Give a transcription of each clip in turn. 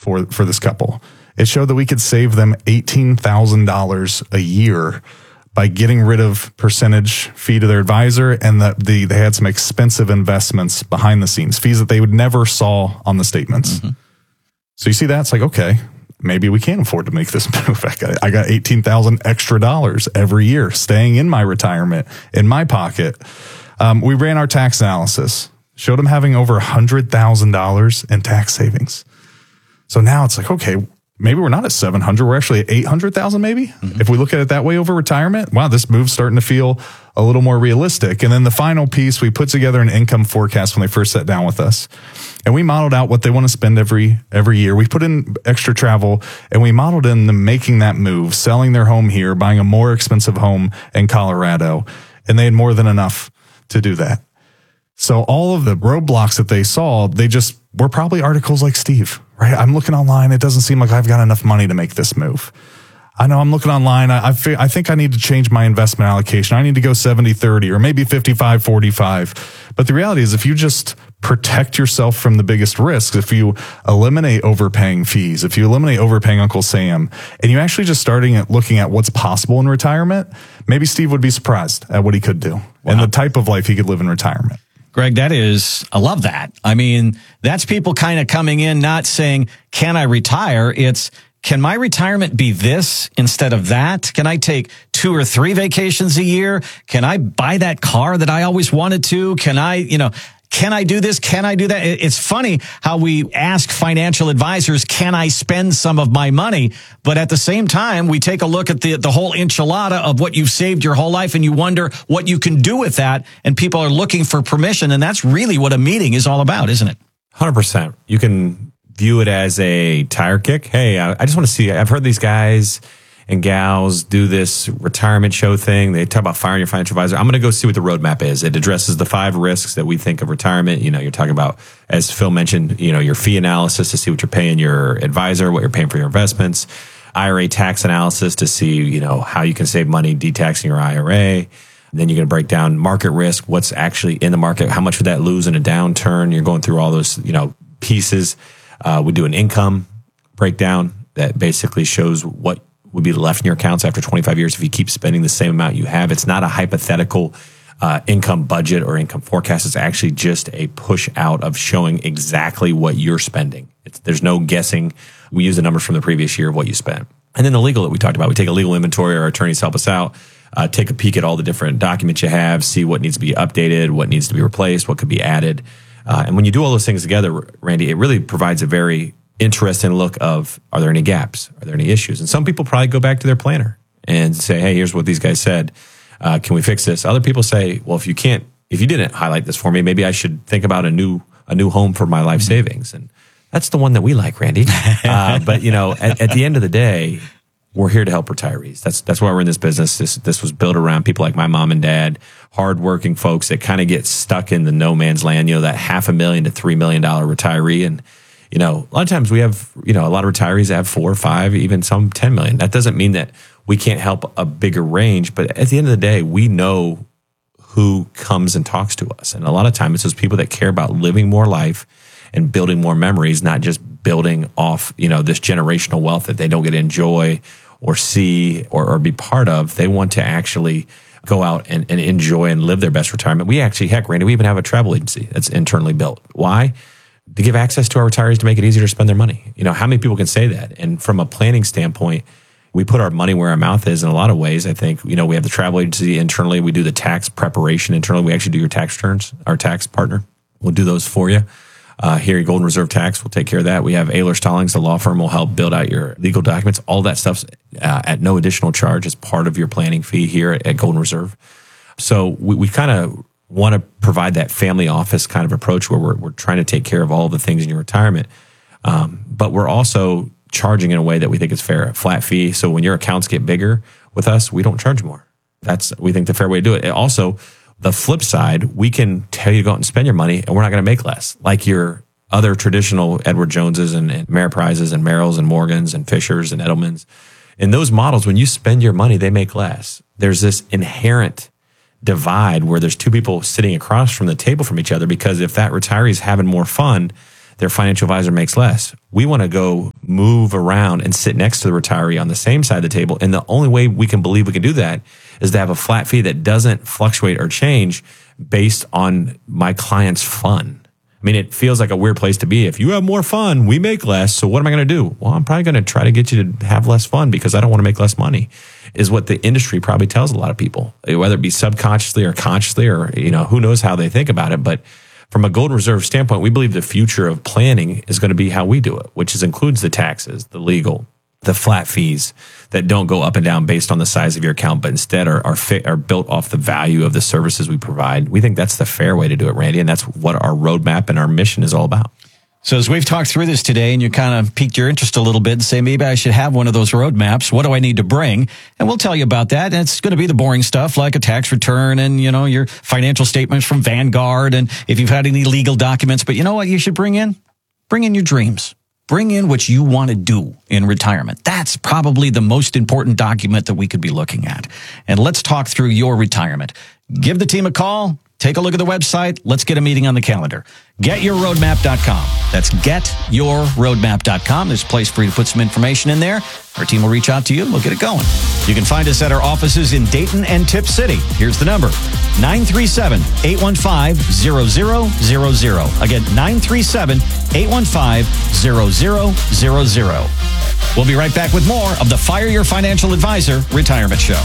for this couple. It showed that we could save them $18,000 a year by getting rid of percentage fee to their advisor, and they had some expensive investments behind the scenes, fees that they would never saw on the statements. Mm-hmm. So you see that? It's like, okay, maybe we can afford to make this move. I got $18,000 extra dollars every year staying in my retirement, in my pocket. We ran our tax analysis, showed them having over $100,000 in tax savings. So now it's like, okay, maybe we're not at 700. We're actually at 800,000 maybe. Mm-hmm. If we look at it that way over retirement, wow, this move's starting to feel a little more realistic. And then the final piece, we put together an income forecast when they first sat down with us. And we modeled out what they want to spend every year. We put in extra travel, and we modeled in them making that move, selling their home here, buying a more expensive home in Colorado. And they had more than enough to do that. So all of the roadblocks that they saw, they just were probably articles like Steve, right? I'm looking online. It doesn't seem like I've got enough money to make this move. I know I'm looking online. I think I need to change my investment allocation. I need to go 70-30 or maybe 55-45. But the reality is, if you just protect yourself from the biggest risks, if you eliminate overpaying fees, if you eliminate overpaying Uncle Sam, and you actually just starting at looking at what's possible in retirement, maybe Steve would be surprised at what he could do and the type of life he could live in retirement. Greg, I love that. I mean, that's people kind of coming in, not saying, can I retire? It's, can my retirement be this instead of that? Can I take 2 or 3 vacations a year? Can I buy that car that I always wanted to? Can I do this? Can I do that? It's funny how we ask financial advisors, can I spend some of my money? But at the same time, we take a look at the whole enchilada of what you've saved your whole life, and you wonder what you can do with that. And people are looking for permission. And that's really what a meeting is all about, isn't it? 100%. You can view it as a tire kick. Hey, I just want to see, I've heard these guys and gals do this retirement show thing. They talk about firing your financial advisor. I'm going to go see what the roadmap is. It addresses the 5 risks that we think of retirement. You're talking about, as Phil mentioned, your fee analysis to see what you're paying your advisor, what you're paying for your investments, IRA tax analysis to see, how you can save money detaxing your IRA. And then you're going to break down market risk, what's actually in the market, how much would that lose in a downturn. You're going through all those, pieces. We do an income breakdown that basically shows what would be left in your accounts after 25 years if you keep spending the same amount you have. It's not a hypothetical income budget or income forecast. It's actually just a push out of showing exactly what you're spending. There's no guessing. We use the numbers from the previous year of what you spent. And then the legal that we talked about, we take a legal inventory. Our attorneys help us out, take a peek at all the different documents you have, see what needs to be updated, what needs to be replaced, what could be added. And when you do all those things together, Randy, it really provides a very interesting look of, are there any gaps? Are there any issues? And some people probably go back to their planner and say, hey, here's what these guys said. Can we fix this? Other people say, well, if you didn't highlight this for me, maybe I should think about a new home for my life savings. And that's the one that we like, Randy. But at the end of the day, we're here to help retirees. That's why we're in this business. This was built around people like my mom and dad, hardworking folks that kind of get stuck in the no man's land, that $500,000 to $3 million retiree. And a lot of times we have, a lot of retirees that have 4 or 5, even some 10 million. That doesn't mean that we can't help a bigger range, but at the end of the day, we know who comes and talks to us. And a lot of times it's those people that care about living more life and building more memories, not just building off, this generational wealth that they don't get to enjoy or see or be part of. They want to actually go out and enjoy and live their best retirement. We actually, Randy, we even have a travel agency that's internally built. Why? To give access to our retirees to make it easier to spend their money. How many people can say that? And from a planning standpoint, we put our money where our mouth is in a lot of ways. I think, we have the travel agency internally. We do the tax preparation internally. We actually do your tax returns. Our tax partner will do those for you. Here at Golden Reserve Tax, we'll take care of that. We have Ayler Stallings, the law firm, will help build out your legal documents. All that stuff's at no additional charge as part of your planning fee here at Golden Reserve. So we kind of want to provide that family office kind of approach where we're trying to take care of all the things in your retirement. But we're also charging in a way that we think is fair, a flat fee. So when your accounts get bigger with us, we don't charge more. We think the fair way to do it. Also, the flip side, we can tell you to go out and spend your money and we're not going to make less. Like your other traditional Edward Joneses and Ameriprises and Merrills and Morgans and Fishers and Edelmans. In those models, when you spend your money, they make less. There's this inherent divide where there's 2 people sitting across from the table from each other, because if that retiree is having more fun, their financial advisor makes less. We want to go move around and sit next to the retiree on the same side of the table. And the only way we can believe we can do that is to have a flat fee that doesn't fluctuate or change based on my client's fun. I mean, it feels like a weird place to be. If you have more fun, we make less. So what am I going to do? Well, I'm probably going to try to get you to have less fun because I don't want to make less money, is what the industry probably tells a lot of people, whether it be subconsciously or consciously, or, who knows how they think about it. But from a Golden Reserve standpoint, we believe the future of planning is going to be how we do it, which includes the taxes, the legal, the flat fees that don't go up and down based on the size of your account, but instead are built off the value of the services we provide. We think that's the fair way to do it, Randy, and that's what our roadmap and our mission is all about. So as we've talked through this today and you kind of piqued your interest a little bit and say, maybe I should have one of those roadmaps. What do I need to bring? And we'll tell you about that. And it's going to be the boring stuff like a tax return and, your financial statements from Vanguard. And if you've had any legal documents, but you know what you should bring in? Bring in your dreams. Bring in what you want to do in retirement. That's probably the most important document that we could be looking at. And let's talk through your retirement. Give the team a call. Take a look at the website. Let's get a meeting on the calendar. GetYourRoadmap.com. That's GetYourRoadmap.com. There's a place for you to put some information in there. Our team will reach out to you and we'll get it going. You can find us at our offices in Dayton and Tip City. Here's the number, 937-815-0000. Again, 937-815-0000. We'll be right back with more of the Fire Your Financial Advisor Retirement Show.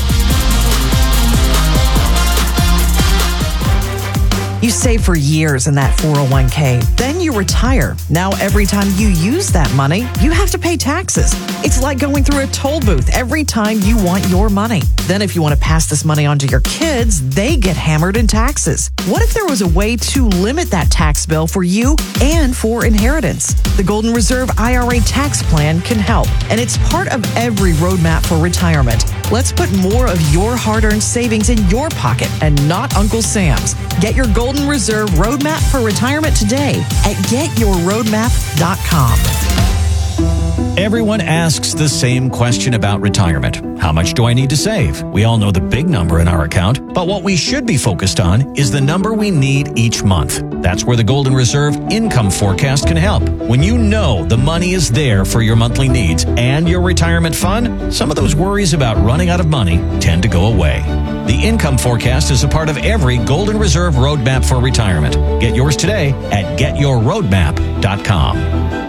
You save for years in that 401k. Then you retire. Now, every time you use that money, you have to pay taxes. It's like going through a toll booth every time you want your money. Then if you want to pass this money on to your kids, they get hammered in taxes. What if there was a way to limit that tax bill for you and for inheritance? The Golden Reserve IRA tax plan can help, and it's part of every roadmap for retirement. Let's put more of your hard-earned savings in your pocket and not Uncle Sam's. Get your Golden Reserve Roadmap for Retirement today at GetYourRoadmap.com. Everyone asks the same question about retirement. How much do I need to save? We all know the big number in our account, but what we should be focused on is the number we need each month. That's where the Golden Reserve Income Forecast can help. When you know the money is there for your monthly needs and your retirement fund, some of those worries about running out of money tend to go away. The Income Forecast is a part of every Golden Reserve Roadmap for Retirement. Get yours today at GetYourRoadmap.com.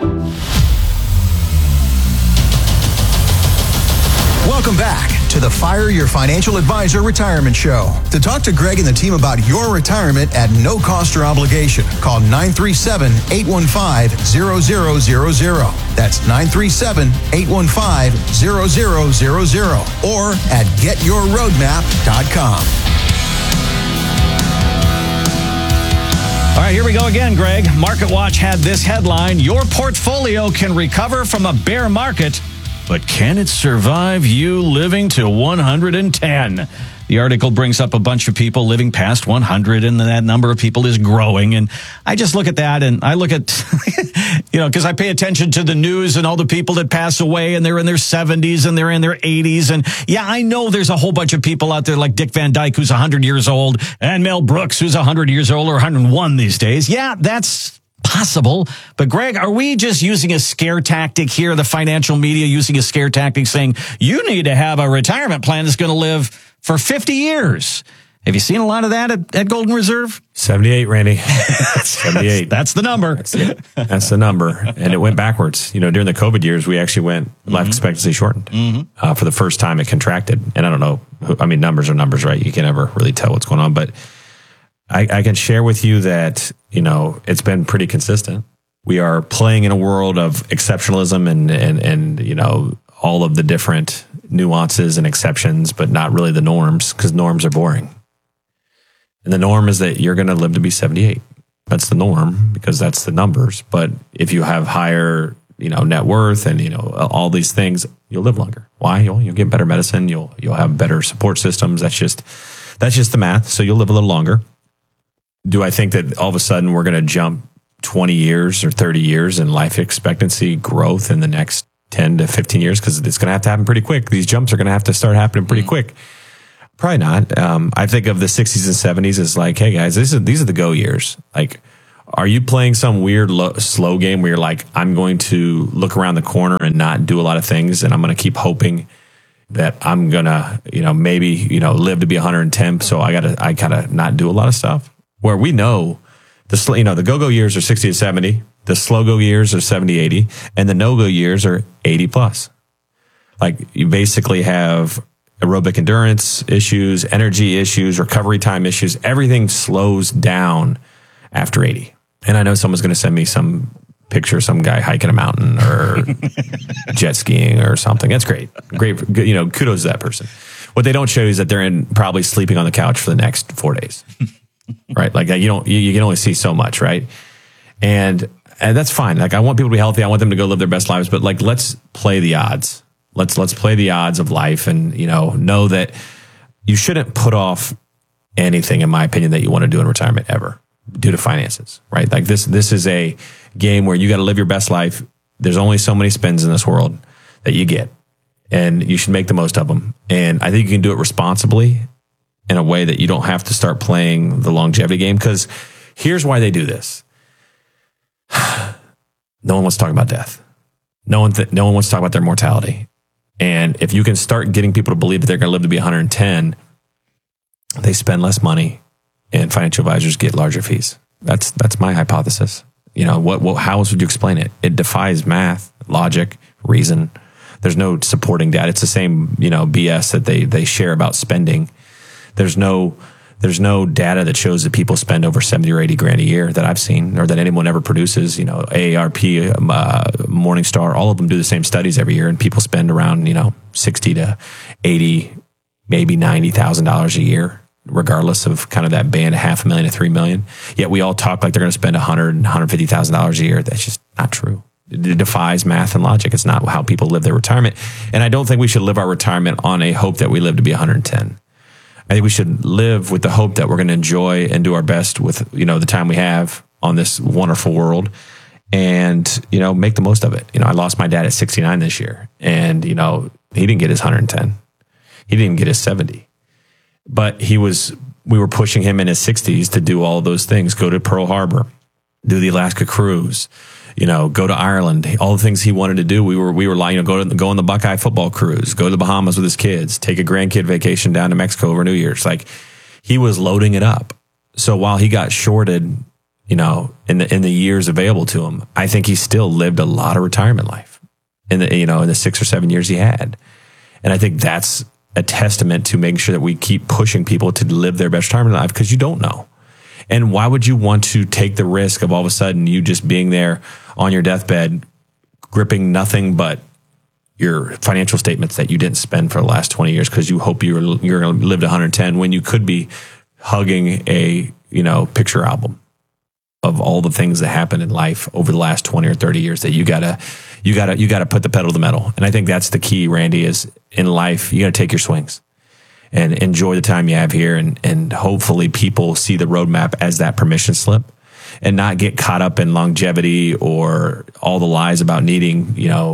Welcome back to the Fire Your Financial Advisor Retirement Show. To talk to Greg and the team about your retirement at no cost or obligation, call 937-815-0000. That's 937-815-0000 or at GetYourRoadmap.com. All right, here we go again, Greg. MarketWatch had this headline: your portfolio can recover from a bear market, but can it survive you living to 110? The article brings up a bunch of people living past 100, and that number of people is growing. And I just look at that, and I look at, because I pay attention to the news and all the people that pass away, and they're in their 70s and they're in their 80s. And yeah, I know there's a whole bunch of people out there like Dick Van Dyke, who's 100 years old, and Mel Brooks, who's 100 years old or 101 these days. Yeah, that's possible. But Greg, are we just using a scare tactic here? The financial media using a scare tactic saying you need to have a retirement plan that's going to live for 50 years. Have you seen a lot of that at Golden Reserve? 78, Randy. 78. That's the number. That's the number. And it went backwards. During the COVID years, we actually went life expectancy shortened. For the first time, it contracted. And I don't know. Numbers are numbers, right? You can never really tell what's going on. But I can share with you that, it's been pretty consistent. We are playing in a world of exceptionalism and all of the different nuances and exceptions, but not really the norms, because norms are boring. And the norm is that you're going to live to be 78. That's the norm because that's the numbers. But if you have higher, net worth and, all these things, you'll live longer. Why? You'll get better medicine. You'll have better support systems. That's just the math. So you'll live a little longer. Do I think that all of a sudden we're going to jump 20 years or 30 years in life expectancy growth in the next 10 to 15 years? Because it's going to have to happen pretty quick. These jumps are going to have to start happening pretty quick. Probably not. I think of the 60s and 70s as like, hey guys, these are the go years. Like Are you playing some weird slow game where you're like, I'm going to look around the corner and not do a lot of things, and I'm going to keep hoping that I'm going to, maybe, live to be 110, so I gotta not do a lot of stuff? Where we know the go-go years are 60 to 70, the slow-go years are 70, 80, and the no-go years are 80 plus. Like, you basically have aerobic endurance issues, energy issues, recovery time issues. Everything slows down after 80. And I know someone's going to send me some picture of some guy hiking a mountain or jet skiing or something. That's great. Great. Kudos to that person. What they don't show you is that they're probably sleeping on the couch for the next 4 days. Right? Like, you can only see so much, right? And that's fine. Like, I want people to be healthy. I want them to go live their best lives, but like, let's play the odds. Let's play the odds of life, and know that you shouldn't put off anything, in my opinion, that you want to do in retirement ever due to finances, right? Like, this is a game where you got to live your best life. There's only so many spins in this world that you get, and you should make the most of them. And I think you can do it responsibly in a way that you don't have to start playing the longevity game, because here's why they do this. No one wants to talk about death. No one wants to talk about their mortality. And if you can start getting people to believe that they're going to live to be 110, they spend less money, and financial advisors get larger fees. That's my hypothesis. How else would you explain it? It defies math, logic, reason. There's no supporting data. It's the same, BS that they share about spending. There's no data that shows that people spend over 70 or 80 grand a year that I've seen, or that anyone ever produces. AARP, Morningstar, all of them do the same studies every year, and people spend around 60 to 80, maybe $90,000 a year, regardless of kind of that band, $500,000 to $3 million. Yet we all talk like they're going to spend $100,000, $150,000 a year. That's just not true. It defies math and logic. It's not how people live their retirement. And I don't think we should live our retirement on a hope that we live to be 110. I think we should live with the hope that we're going to enjoy and do our best with, the time we have on this wonderful world, and, make the most of it. I lost my dad at 69 this year, and, he didn't get his 110. He didn't get his 70, but we were pushing him in his 60s to do all those things, go to Pearl Harbor, do the Alaska cruise, go to Ireland, all the things he wanted to do. We were like, go on the Buckeye football cruise, go to the Bahamas with his kids, take a grandkid vacation down to Mexico over New Year's. Like, he was loading it up. So while he got shorted, in the years available to him, I think he still lived a lot of retirement life in the 6 or 7 years he had. And I think that's a testament to making sure that we keep pushing people to live their best retirement life, because you don't know. And why would you want to take the risk of all of a sudden you just being there on your deathbed, gripping nothing but your financial statements that you didn't spend for the last 20 years because you hope you're going to live to 110, when you could be hugging a picture album of all the things that happened in life over the last 20 or 30 years that you gotta put the pedal to the metal. And I think that's the key, Randy, is in life, you got to take your swings and enjoy the time you have here. And hopefully people see the roadmap as that permission slip, and not get caught up in longevity or all the lies about needing,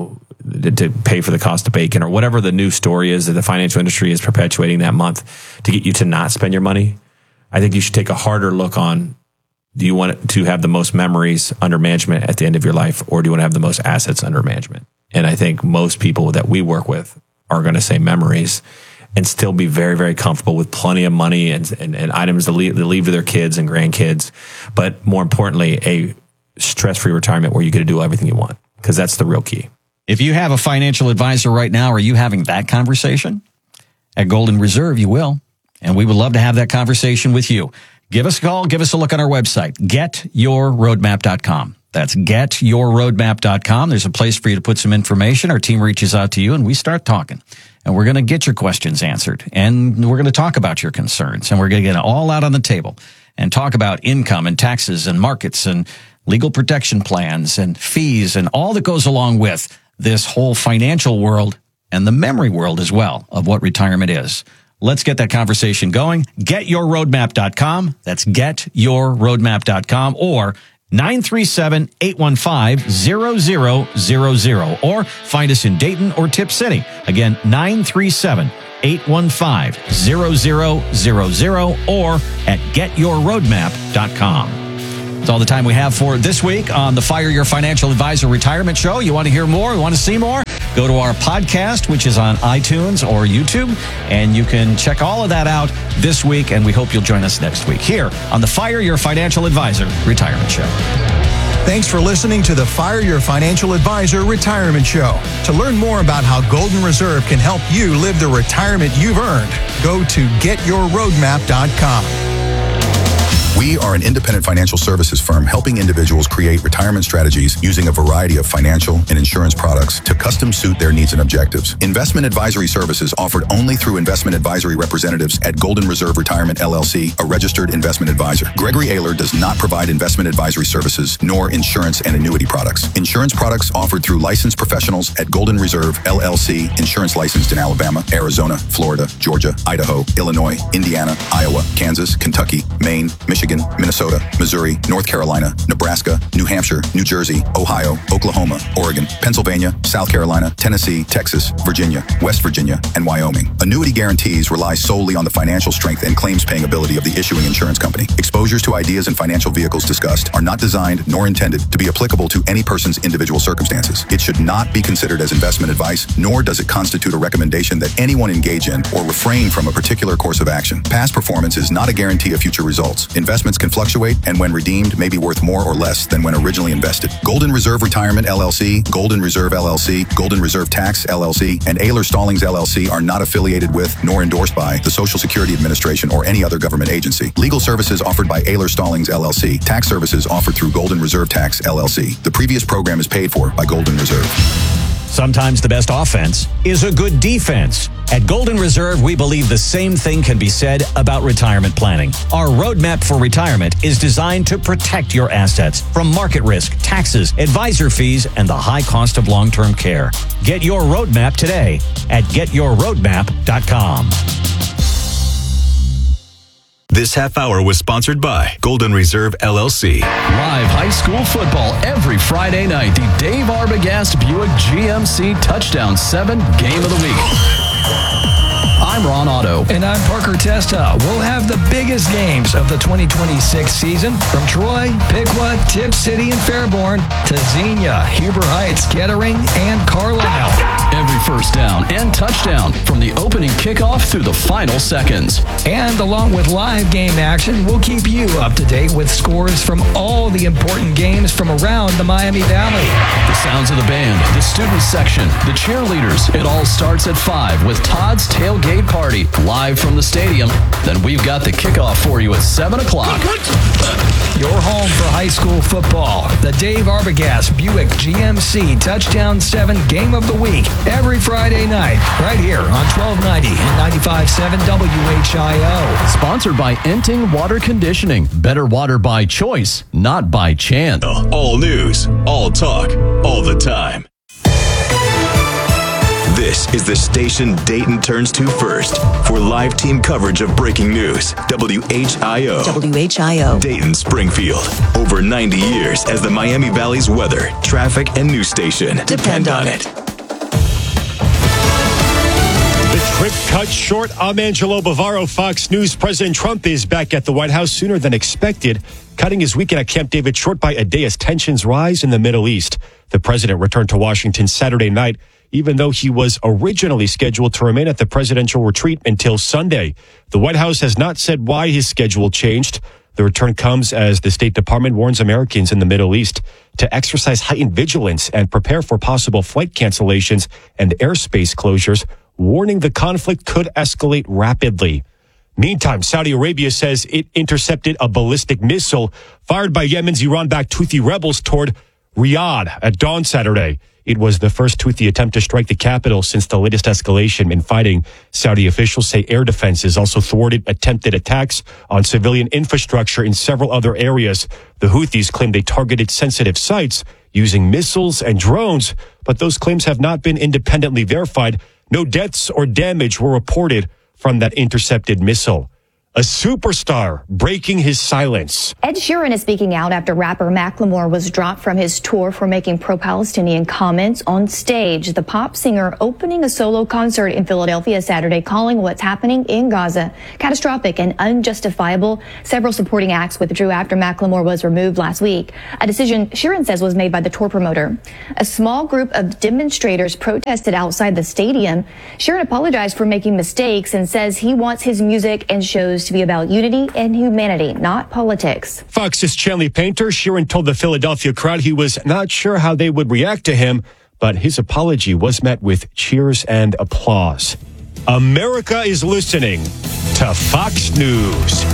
to pay for the cost of bacon, or whatever the new story is that the financial industry is perpetuating that month to get you to not spend your money. I think you should take a harder look on, do you want to have the most memories under management at the end of your life, or do you want to have the most assets under management? And I think most people that we work with are going to say memories, and still be very, very comfortable with plenty of money and items to leave to their kids and grandkids. But more importantly, a stress-free retirement where you get to do everything you want, because that's the real key. If you have a financial advisor right now, are you having that conversation? At Golden Reserve, you will. And we would love to have that conversation with you. Give us a call. Give us a look on our website, getyourroadmap.com. That's getyourroadmap.com. There's a place for you to put some information. Our team reaches out to you, and we start talking. And we're going to get your questions answered. And we're going to talk about your concerns. And we're going to get it all out on the table and talk about income and taxes and markets and legal protection plans and fees and all that goes along with this whole financial world and the memory world as well of what retirement is. Let's get that conversation going. Getyourroadmap.com. That's getyourroadmap.com, or 937-815-0000, or find us in Dayton or Tip City. Again, 937-815-0000, or at getyourroadmap.com. That's all the time we have for this week on the Fire Your Financial Advisor Retirement Show. You want to hear more? You want to see more? Go to our podcast, which is on iTunes or YouTube, and you can check all of that out this week, and we hope you'll join us next week here on the Fire Your Financial Advisor Retirement Show. Thanks for listening to the Fire Your Financial Advisor Retirement Show. To learn more about how Golden Reserve can help you live the retirement you've earned, go to getyourroadmap.com. We are an independent financial services firm helping individuals create retirement strategies using a variety of financial and insurance products to custom suit their needs and objectives. Investment advisory services offered only through investment advisory representatives at Golden Reserve Retirement LLC, a registered investment advisor. Gregory Ayler does not provide investment advisory services nor insurance and annuity products. Insurance products offered through licensed professionals at Golden Reserve LLC, insurance licensed in Alabama, Arizona, Florida, Georgia, Idaho, Illinois, Indiana, Iowa, Kansas, Kentucky, Maine, Michigan, Minnesota, Missouri, North Carolina, Nebraska, New Hampshire, New Jersey, Ohio, Oklahoma, Oregon, Pennsylvania, South Carolina, Tennessee, Texas, Virginia, West Virginia, and Wyoming. Annuity guarantees rely solely on the financial strength and claims-paying ability of the issuing insurance company. Exposures to ideas and financial vehicles discussed are not designed nor intended to be applicable to any person's individual circumstances. It should not be considered as investment advice, nor does it constitute a recommendation that anyone engage in or refrain from a particular course of action. Past performance is not a guarantee of future results. Investments can fluctuate and when redeemed may be worth more or less than when originally invested. Golden Reserve Retirement LLC, Golden Reserve LLC, Golden Reserve Tax LLC, and Ayler Stallings LLC are not affiliated with nor endorsed by the Social Security Administration or any other government agency. Legal services offered by Ayler Stallings LLC. Tax services offered through Golden Reserve Tax LLC. The previous program is paid for by Golden Reserve. Sometimes the best offense is a good defense. At Golden Reserve, we believe the same thing can be said about retirement planning. Our roadmap for retirement is designed to protect your assets from market risk, taxes, advisor fees, and the high cost of long-term care. Get your roadmap today at getyourroadmap.com. This half hour was sponsored by Golden Reserve LLC. Live high school football every Friday night. The Dave Arbogast Buick GMC Touchdown 7 Game of the Week. I'm Ron Otto. And I'm Parker Testa. We'll have the biggest games of the 2026 season from Troy, Piqua, Tip City, and Fairborn to Xenia, Huber Heights, Kettering, and Carlisle. Every first down and touchdown from the opening kickoff through the final seconds. And along with live game action, we'll keep you up to date with scores from all the important games from around the Miami Valley. The sounds of the band, the student section, the cheerleaders. It all starts at 5 with Todd's Tailgate Party live from the stadium. Then we've got the kickoff for you at 7 o'clock. Your home for high school football. The Dave Arbogast Buick GMC Touchdown 7 Game of the Week. Every Friday night, right here on 1290 and 95.7 WHIO. Sponsored by Enting Water Conditioning. Better water by choice, not by chance. All news, all talk, all the time. This is the station Dayton turns to first for live team coverage of breaking news. WHIO. WHIO. Dayton, Springfield. Over 90 years as the Miami Valley's weather, traffic, and news station. Depend on it. The trip cut short. I'm Angelo Bavaro, Fox News. President Trump is back at the White House sooner than expected, cutting his weekend at Camp David short by a day as tensions rise in the Middle East. The president returned to Washington Saturday night, even though he was originally scheduled to remain at the presidential retreat until Sunday. The White House has not said why his schedule changed. The return comes as the State Department warns Americans in the Middle East to exercise heightened vigilance and prepare for possible flight cancellations and airspace closures, warning the conflict could escalate rapidly. Meantime, Saudi Arabia says it intercepted a ballistic missile fired by Yemen's Iran-backed Houthi rebels toward Riyadh at dawn Saturday. It was the first Houthi attempt to strike the capital since the latest escalation in fighting. Saudi officials say air defenses also thwarted attempted attacks on civilian infrastructure in several other areas. The Houthis claim they targeted sensitive sites using missiles and drones, but those claims have not been independently verified. No deaths or damage were reported from that intercepted missile. A superstar breaking his silence. Ed Sheeran is speaking out after rapper Macklemore was dropped from his tour for making pro-Palestinian comments on stage. The pop singer opening a solo concert in Philadelphia Saturday, calling what's happening in Gaza catastrophic and unjustifiable. Several supporting acts withdrew after Macklemore was removed last week, a decision Sheeran says was made by the tour promoter. A small group of demonstrators protested outside the stadium. Sheeran apologized for making mistakes and says he wants his music and shows to be about unity and humanity, not politics. Fox's Chanley Painter, Sheeran told the Philadelphia crowd he was not sure how they would react to him, but his apology was met with cheers and applause. America is listening to Fox News.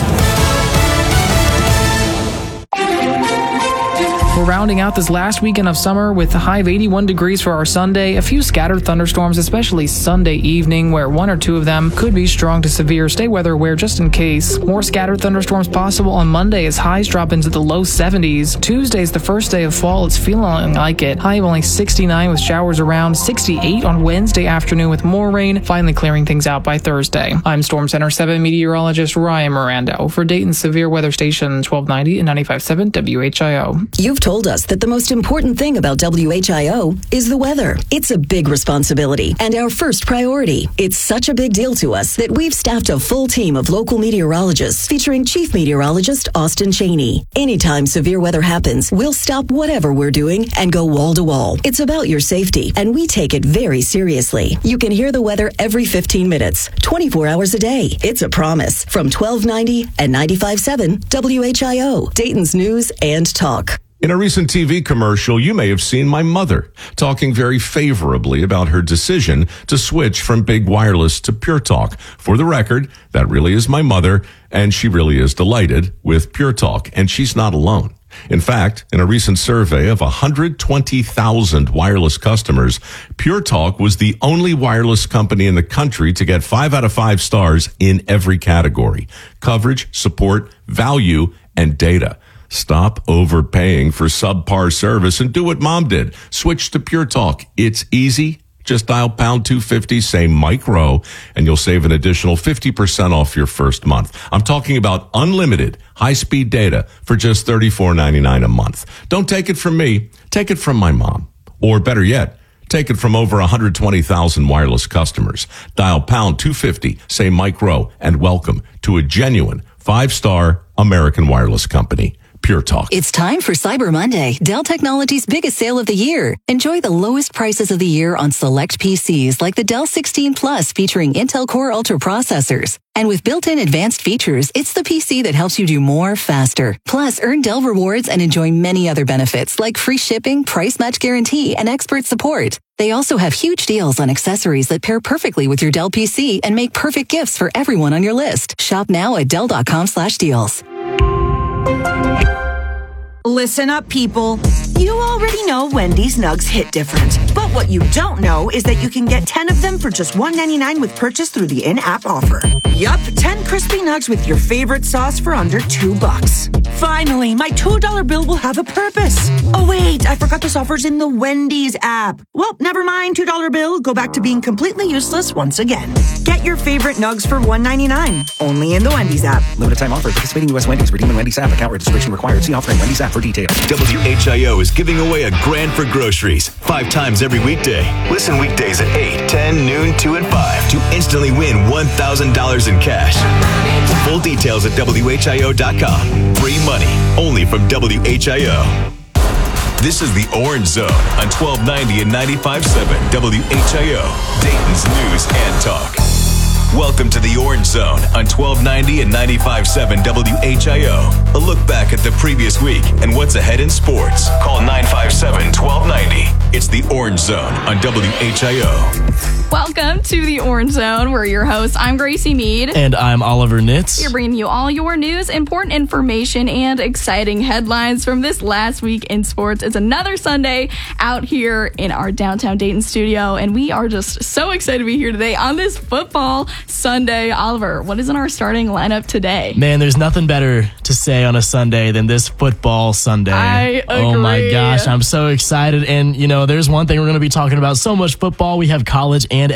We're rounding out this last weekend of summer with a high of 81 degrees for our Sunday. A few scattered thunderstorms, especially Sunday evening, where one or two of them could be strong to severe. Stay weather aware just in case. More scattered thunderstorms possible on Monday as highs drop into the low 70s. Tuesday's the first day of fall. It's feeling like it. High of only 69 with showers around. 68 on Wednesday afternoon with more rain, finally clearing things out by Thursday. I'm Storm Center 7 meteorologist Ryan Miranda for Dayton's Severe Weather Station 1290 and 95.7 WHIO. You've told us that the most important thing about WHIO is the weather. It's a big responsibility and our first priority. It's such a big deal to us that we've staffed a full team of local meteorologists featuring Chief Meteorologist Austin Cheney. Anytime severe weather happens, we'll stop whatever we're doing and go wall to wall. It's about your safety, and we take it very seriously. You can hear the weather every 15 minutes, 24 hours a day. It's a promise from 1290 and 95.7 WHIO, Dayton's News and Talk. In a recent TV commercial, you may have seen my mother talking very favorably about her decision to switch from big wireless to Pure Talk. For the record, that really is my mother, and she really is delighted with Pure Talk, and she's not alone. In fact, in a recent survey of 120,000 wireless customers, Pure Talk was the only wireless company in the country to get 5 out of 5 stars in every category: coverage, support, value, and data. Stop overpaying for subpar service and do what Mom did. Switch to Pure Talk. It's easy. Just dial pound 250, say Mike Rowe, and you'll save an additional 50% off your first month. I'm talking about unlimited high-speed data for just $34.99 a month. Don't take it from me. Take it from my mom. Or better yet, take it from over 120,000 wireless customers. Dial pound 250, say Mike Rowe, and welcome to a genuine 5-star American wireless company. Pure Talk. It's time for Cyber Monday, Dell Technologies' biggest sale of the year. Enjoy the lowest prices of the year on select PCs like the Dell 16 Plus featuring Intel Core Ultra processors. And with built-in advanced features, it's the PC that helps you do more faster. Plus, earn Dell rewards and enjoy many other benefits like free shipping, price match guarantee, and expert support. They also have huge deals on accessories that pair perfectly with your Dell PC and make perfect gifts for everyone on your list. Shop now at Dell.com/deals. Listen up, people. You already know Wendy's Nugs hit different. But what you don't know is that you can get 10 of them for just $1.99 with purchase through the in-app offer. Yup, 10 crispy nugs with your favorite sauce for under $2. Finally, my $2 bill will have a purpose. Oh wait, I forgot this offer's in the Wendy's app. Well, never mind, $2 bill. Go back to being completely useless once again. Get your favorite nugs for $1.99. Only in the Wendy's app. Limited time offer. Participating U.S. Wendy's. Redeem in Wendy's app. Account registration required. See offer in Wendy's app for details. WHIO is giving away a grand for groceries 5 times every weekday. Listen weekdays at 8, 10, noon, 2, and 5 to instantly win $1,000 in cash. Full details at WHIO.com. Free money only from WHIO. This is the Orange Zone on 1290 and 95.7 WHIO, Dayton's News and Talk. Welcome to the Orange Zone on 1290 and 95.7 WHIO. A look back at the previous week and what's ahead in sports. Call 957-1290. It's the Orange Zone on WHIO. Welcome to the Orange Zone. We're your hosts. I'm Gracie Mead. And I'm Oliver Nitz. We're bringing you all your news, important information, and exciting headlines from this last week in sports. It's another Sunday out here in our downtown Dayton studio, and we are just so excited to be here today on this football Sunday. Oliver, what is in our starting lineup today? Man, there's nothing better to say on a Sunday than this football Sunday. I agree. Oh my gosh, I'm so excited. And, you know, there's one thing we're going to be talking about. So much football. We have college and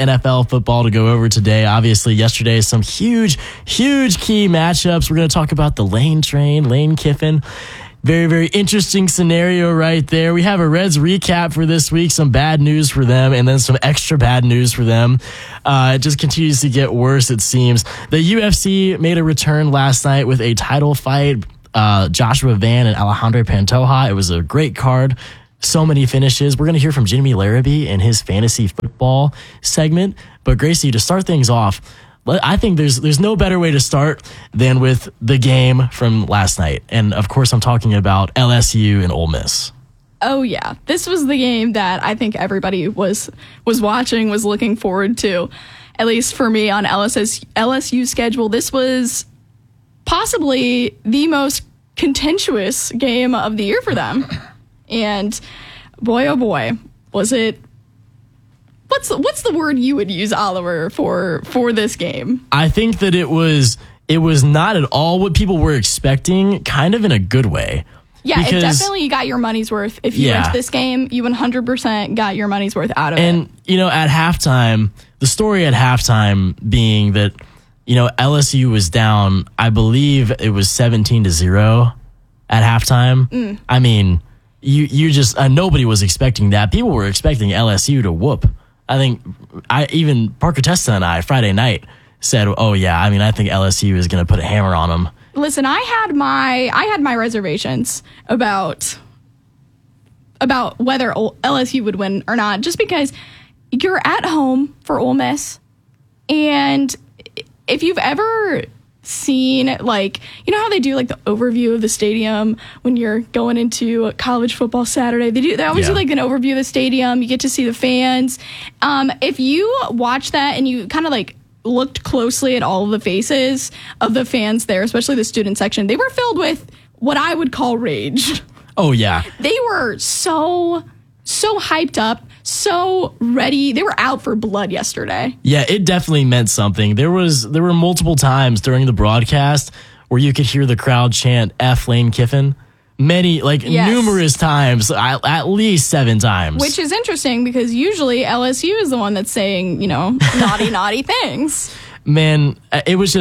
NFL football to go over today. Obviously, yesterday, some huge key matchups. We're going to talk about the Lane train, Lane Kiffin. Very, very interesting scenario right there. We have a Reds recap for this week, some bad news for them, and then some extra bad news for them. It just continues to get worse, it seems. The UFC made a return last night with a title fight, Joshua Van and Alejandro Pantoja. It was a great card. So many finishes. We're going to hear from Jimmy Larrabee in his fantasy football segment. But Gracie, to start things off, I think there's no better way to start than with the game from last night. And of course, I'm talking about LSU and Ole Miss. Oh yeah, this was the game that I think everybody was watching, was looking forward to. At least for me on LSU's schedule, this was possibly the most contentious game of the year for them. And boy, oh boy, was it. What's the word you would use, Oliver, for this game? I think that it was not at all what people were expecting, kind of in a good way. Yeah, it definitely, you got your money's worth. If you went to this game, you 100% got your money's worth out of it. And, at halftime, the story at halftime being that, LSU was down, I believe it was 17-0 at halftime. I mean, you just, nobody was expecting that. People were expecting LSU to whoop. I think even Parker Testa and I Friday night said, "Oh yeah, I think LSU is going to put a hammer on them." Listen, I had my reservations about whether LSU would win or not, just because you're at home for Ole Miss, and if you've ever seen, how they do the overview of the stadium when you're going into college football Saturday, they always do an overview of the stadium. You get to see the fans. If you watch that and you kind of looked closely at all of the faces of the fans there, especially the student section, they were filled with what I would call rage. Oh yeah, they were so hyped up, so ready. They were out for blood yesterday. Yeah, it definitely meant something. There were multiple times during the broadcast where you could hear the crowd chant F Lane Kiffin. Many, numerous times, at least 7 times. Which is interesting because usually LSU is the one that's saying, naughty things. Man, it was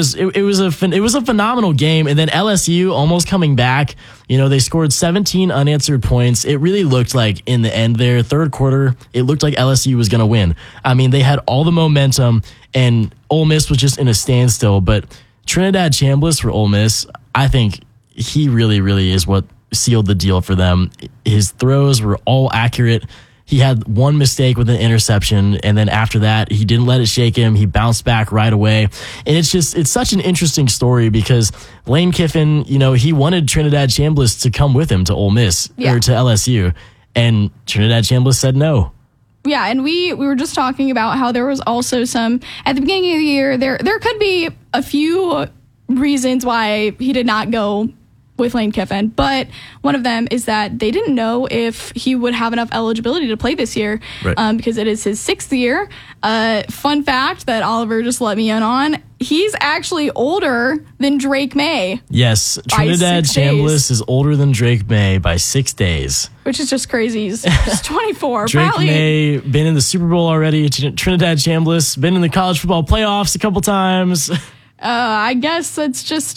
a phenomenal game. And then LSU almost coming back, they scored 17 unanswered points. It really looked like in the end there, third quarter, it looked like LSU was going to win. They had all the momentum and Ole Miss was just in a standstill. But Trinidad Chambliss for Ole Miss, I think he really, really is what sealed the deal for them. His throws were all accurate. He had one mistake with an interception, and then after that, he didn't let it shake him. He bounced back right away. And it's such an interesting story because Lane Kiffin, he wanted Trinidad Chambliss to come with him to Ole Miss or to LSU, and Trinidad Chambliss said no. Yeah, and we were just talking about how there was also some, at the beginning of the year, there could be a few reasons why he did not go with Lane Kiffin, but one of them is that they didn't know if he would have enough eligibility to play this year, because it is his 6th year. Fun fact that Oliver just let me in on, he's actually older than Drake May. Yes, Trinidad Chambliss is older than Drake May by 6 days. Which is just crazy. He's just 24. Drake May, been in the Super Bowl already. Trinidad Chambliss, been in the college football playoffs a couple times. I guess that's just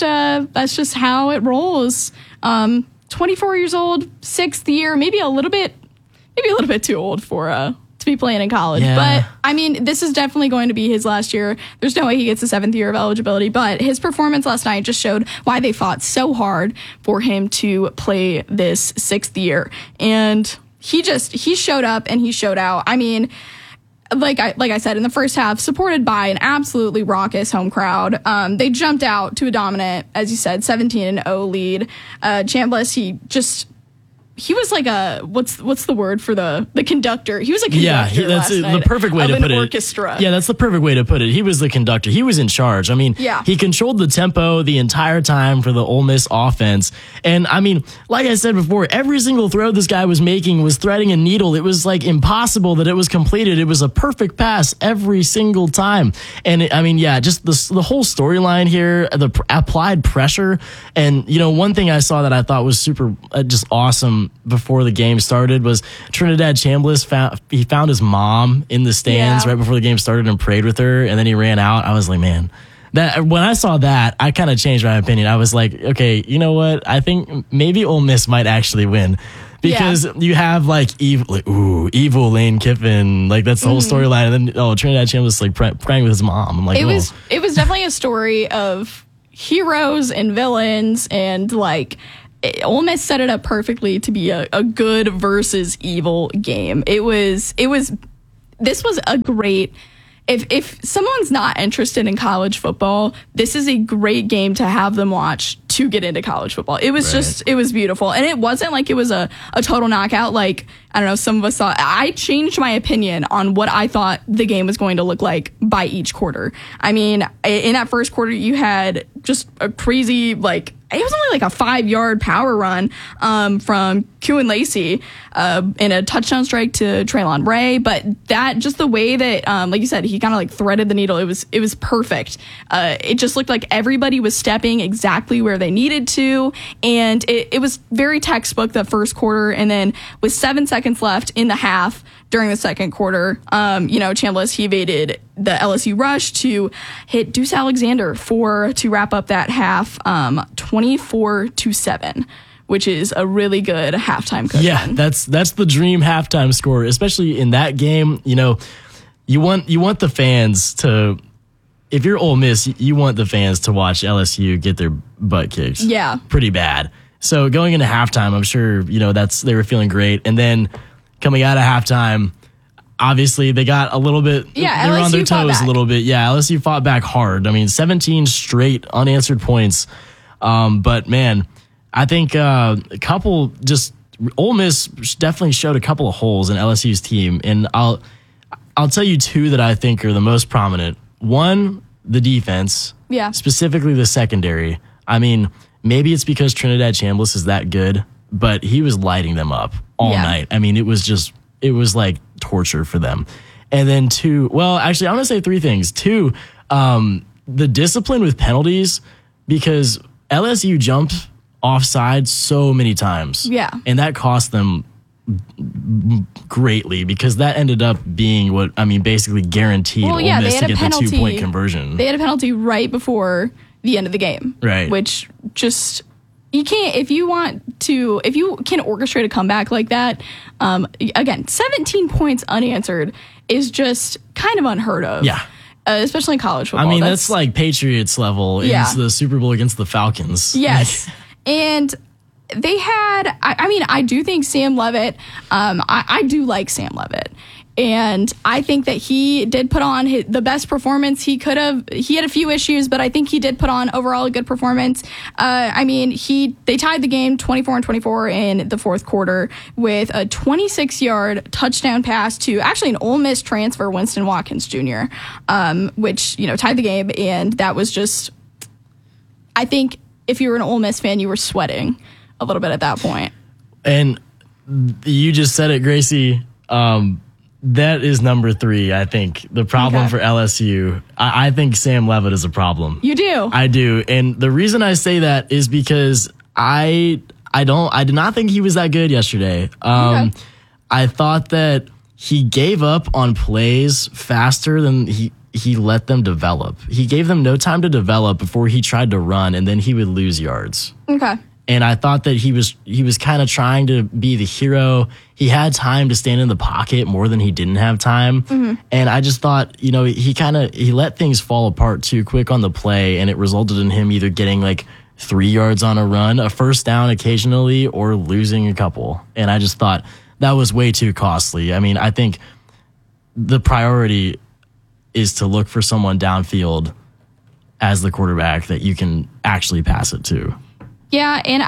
how it rolls. 24 years old, 6th year, maybe a little bit too old for to be playing in college. Yeah. But this is definitely going to be his last year. There's no way he gets a 7th year of eligibility. But his performance last night just showed why they fought so hard for him to play this 6th year. And he showed up and he showed out. Like I said, in the first half, supported by an absolutely raucous home crowd, they jumped out to a dominant, as you said, 17-0 lead. Chambliss, he was like a what's the word for the conductor? He was a conductor. Yeah, that's the perfect way to put it. Orchestra. Yeah, that's the perfect way to put it. He was the conductor. He was in charge. He controlled the tempo the entire time for the Ole Miss offense. And like I said before, every single throw this guy was making was threading a needle. It was impossible that it was completed. It was a perfect pass every single time. And just the whole storyline here, the applied pressure. And one thing I saw that I thought was super just awesome before the game started was Trinidad Chambliss found his mom in the stands right before the game started and prayed with her, and then he ran out. I was like, man. That when I saw that, I kind of changed my opinion. I was like, okay, you know what? I think maybe Ole Miss might actually win. Because you have evil Lane Kiffin, like that's the whole storyline, and then Trinidad Chambliss like praying with his mom. I'm like, it was definitely a story of heroes and villains, and like Ole Miss set it up perfectly to be a good versus evil game. This was a great. If someone's not interested in college football, this is a great game to have them watch to get into college football. It was it was beautiful. And it wasn't like it was a total knockout. Like, I don't know, some of us thought. I changed my opinion on what I thought the game was going to look like by each quarter. I mean, in that first quarter, you had just a crazy, like, it was only like a 5-yard power run from Kuhn Lacey in a touchdown strike to Traylon Ray. But that, just the way that, like you said, he kind of like threaded the needle. It was perfect. It just looked like everybody was stepping exactly where they needed to. And it was very textbook the first quarter. And then with 7 seconds left in the half during the second quarter, Chambliss, he evaded the LSU rush to hit Deuce Alexander to wrap up that half 24-7, which is a really good halftime cushion. Yeah, that's the dream halftime score, especially in that game. You know, you want the fans to, if you're Ole Miss, you want the fans to watch LSU get their butt kicked. Yeah, pretty bad. So going into halftime, I'm sure they were feeling great, and then coming out of halftime, obviously they got a little bit. Yeah, they were LSU on their fought toes back. a little bit. Yeah, LSU fought back hard. I mean, 17 straight unanswered points. But man, I think Ole Miss definitely showed a couple of holes in LSU's team, and I'll tell you two that I think are the most prominent. One, the defense, specifically the secondary. I mean, maybe it's because Trinidad Chambliss is that good, but he was lighting them up all night. I mean, it was like torture for them. And then two, well, actually, I'm going to say three things. Two, the discipline with penalties, because LSU jumped offside so many times. Yeah. And that cost them greatly, because that ended up being basically guaranteed Ole Miss to get the 2-point conversion. They had a penalty right before the end of the game. Right. Which just, you can't, if you can orchestrate a comeback like that, again, 17 points unanswered is just kind of unheard of. Yeah. Especially in college football. I mean, that's like Patriots level in the Super Bowl against the Falcons. Yes. And they had, I do think Sam Leavitt, I do like Sam Leavitt. And I think that he did put on the best performance he could have. He had a few issues, but I think he did put on overall a good performance. They tied the game 24-24 in the fourth quarter with a 26-yard touchdown pass to actually an Ole Miss transfer, Winston Watkins Jr., which, tied the game. And that was just, I think if you were an Ole Miss fan, you were sweating a little bit at that point. And you just said it, Gracie. That is number 3, I think. The problem for LSU. I think Sam Leavitt is a problem. You do? I do. And the reason I say that is because I did not think he was that good yesterday. I thought that he gave up on plays faster than he let them develop. He gave them no time to develop before he tried to run, and then he would lose yards. Okay. And I thought that he was kind of trying to be the hero. He had time to stand in the pocket more than he didn't have time. Mm-hmm. And I just thought, he let things fall apart too quick on the play, and it resulted in him either getting like 3 yards on a run, a first down occasionally, or losing a couple. And I just thought that was way too costly. I mean, I think the priority is to look for someone downfield as the quarterback that you can actually pass it to. Yeah, and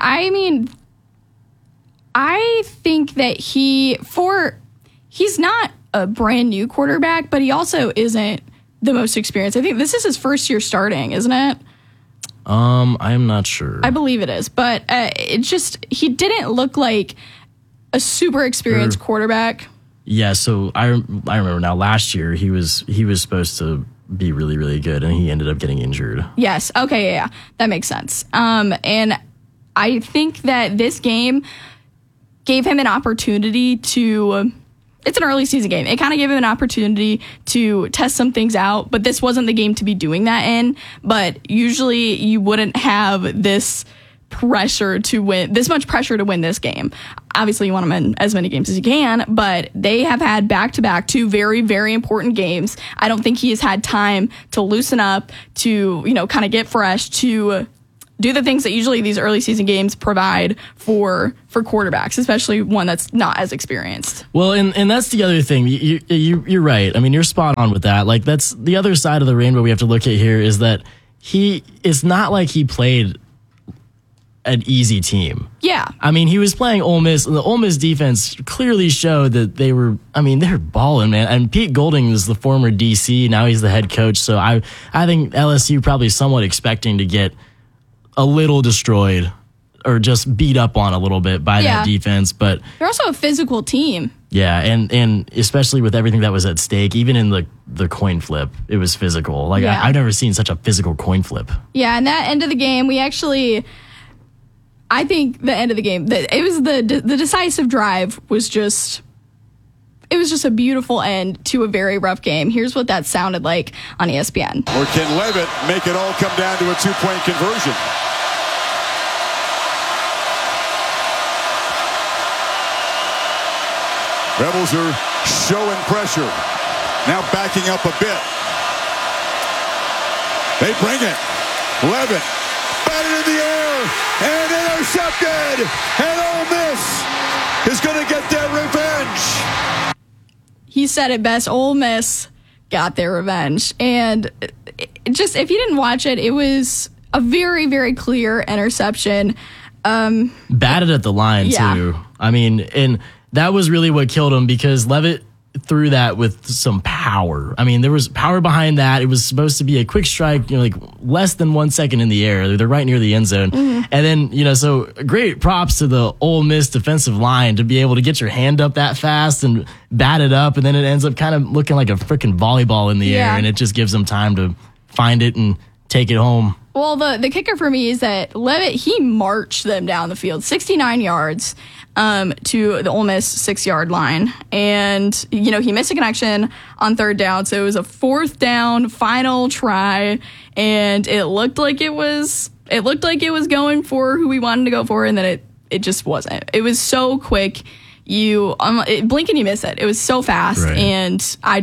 I think that he's not a brand new quarterback, but he also isn't the most experienced. I think this is his first year starting, isn't it? I'm not sure. I believe it is, but he didn't look like a super experienced quarterback. Yeah, so I remember now. Last year he was supposed to be really, really good, and he ended up getting injured. Yes. Okay. Yeah. That makes sense. And I think that this game, gave him an opportunity to. It's an early season game. It kind of gave him an opportunity to test some things out, but this wasn't the game to be doing that in. But usually you wouldn't have this pressure to win, this much pressure to win this game. Obviously, you want to win as many games as you can, but they have had back-to-back 2 very, very important games. I don't think he has had time to loosen up, to, kind of get fresh, to do the things that usually these early season games provide for quarterbacks, especially one that's not as experienced. Well, and that's the other thing. You're right. I mean, you're spot on with that. Like, that's the other side of the rainbow we have to look at here, is that it's not like he played an easy team. Yeah. I mean, he was playing Ole Miss, and the Ole Miss defense clearly showed that they're balling, man. And Pete Golding is the former DC. Now he's the head coach. So I think LSU probably somewhat expecting to get a little destroyed or just beat up on a little bit by that defense. But they're also a physical team. Yeah, and especially with everything that was at stake, even in the coin flip, it was physical. Like, I've never seen such a physical coin flip. Yeah, and that end of the game, I think the end of the game, it was the decisive drive was just, it was just a beautiful end to a very rough game. Here's what that sounded like on ESPN. Or can Leavitt make it all come down to a 2-point conversion? Rebels are showing pressure. Now backing up a bit. They bring it. Leavitt batted in the air and intercepted. And Ole Miss is going to get their revenge. He said it best. Ole Miss got their revenge. And just, if you didn't watch it, it was a very, very clear interception. Batted at the line, too. I mean, and that was really what killed him, because Leavitt threw that with some power. I mean, there was power behind that. It was supposed to be a quick strike, like less than 1 second in the air. They're right near the end zone. Mm-hmm. And then, so great props to the Ole Miss defensive line to be able to get your hand up that fast and bat it up. And then it ends up kind of looking like a freaking volleyball in the air. And it just gives them time to find it and take it home. Well, the kicker for me is that Leavitt, he marched them down the field, 69 yards. To the Ole Miss 6-yard line. And, he missed a connection on 3rd down. So it was a 4th down final try. And it looked like it was going for who we wanted to go for. And then it just wasn't. It was so quick. Blink and you miss it. It was so fast. Right. And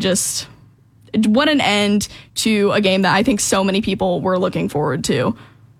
what an end to a game that I think so many people were looking forward to.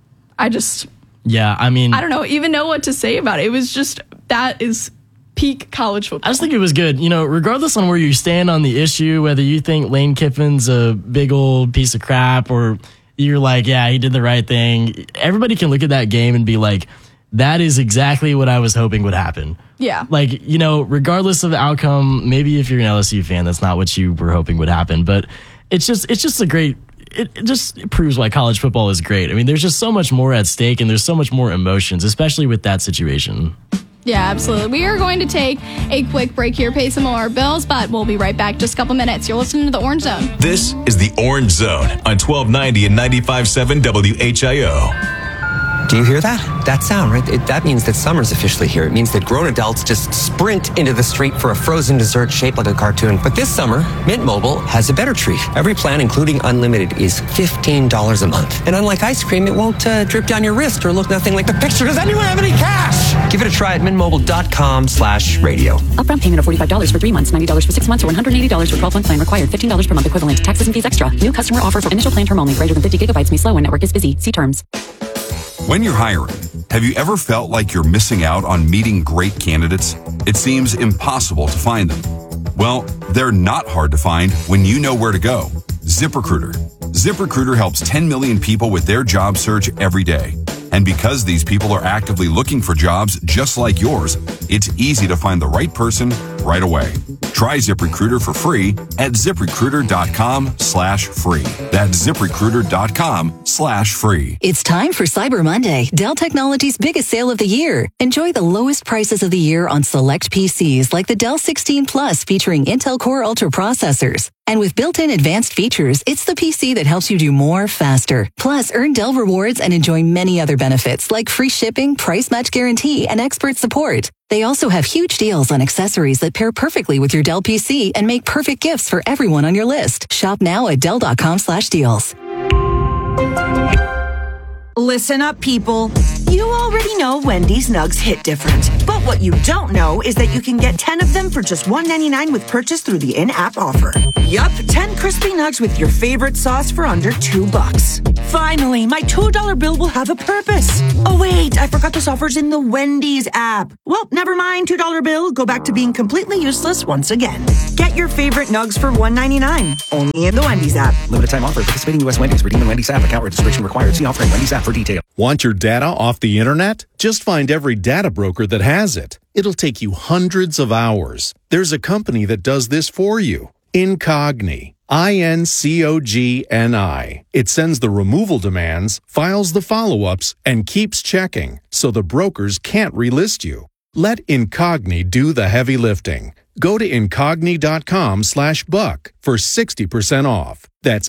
Yeah, I mean, I don't know what to say about it. It was just, that is peak college football. I just think it was good. Regardless on where you stand on the issue, whether you think Lane Kiffin's a big old piece of crap or you're like, yeah, he did the right thing. Everybody can look at that game and be like, that is exactly what I was hoping would happen. Yeah. Like, regardless of the outcome, maybe if you're an LSU fan, that's not what you were hoping would happen. But it's just a great, it just proves why college football is great. I mean, there's just so much more at stake and there's so much more emotions, especially with that situation. Yeah, absolutely. We are going to take a quick break here, pay some more bills, but we'll be right back just a couple minutes. You're listening to The Orange Zone. This is The Orange Zone on 1290 and 95.7 WHIO. Do you hear that? That sound, right? That means that summer's officially here. It means that grown adults just sprint into the street for a frozen dessert shaped like a cartoon. But this summer, Mint Mobile has a better treat. Every plan, including unlimited, is $15 a month. And unlike ice cream, it won't drip down your wrist or look nothing like the picture. Does anyone have any cash? Give it a try at mintmobile.com/radio. Upfront payment of $45 for 3 months, $90 for 6 months, or $180 for 12-month plan required. $15 per month equivalent. Taxes and fees extra. New customer offer for initial plan term only. Greater than 50 gigabytes may slow when network is busy. See terms. When you're hiring, have you ever felt like you're missing out on meeting great candidates? It seems impossible to find them. Well, they're not hard to find when you know where to go. ZipRecruiter. ZipRecruiter helps 10 million people with their job search every day. And because these people are actively looking for jobs just like yours, it's easy to find the right person right away. Try ZipRecruiter for free at ZipRecruiter.com/free. That's ZipRecruiter.com/free. It's time for Cyber Monday, Dell Technologies' biggest sale of the year. Enjoy the lowest prices of the year on select PCs like the Dell 16 Plus featuring Intel Core Ultra processors. And with built-in advanced features, it's the PC that helps you do more faster. Plus, earn Dell rewards and enjoy many other benefits like free shipping, price match guarantee, and expert support. They also have huge deals on accessories that pair perfectly with your Dell PC and make perfect gifts for everyone on your list. Shop now at Dell.com/deals. Listen up, people. You already know Wendy's Nugs hit different. But what you don't know is that you can get 10 of them for just $1.99 with purchase through the in-app offer. Yup, 10 crispy nugs with your favorite sauce for under $2. Finally, my $2 bill will have a purpose. Oh wait, I forgot this offer's in the Wendy's app. Well, never mind, $2 bill. Go back to being completely useless once again. Get your favorite nugs for $1.99. Only in the Wendy's app. Limited time offer. Participating U.S. Wendy's. Redeem in Wendy's app. Account registration required. See offering Wendy's app for details. Want your data off the internet? Just find every data broker that has it. It'll take you hundreds of hours. There's a company that does this for you. Incogni. INCOGNI. It sends the removal demands, files the follow-ups, and keeps checking, so the brokers can't relist you. Let Incogni do the heavy lifting. Go to incogni.com/buck for 60% off. That's